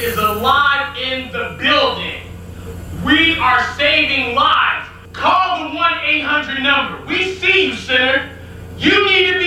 is alive in the building. We are saving lives. Call the 1-800 number. We see you, sinner. You need to be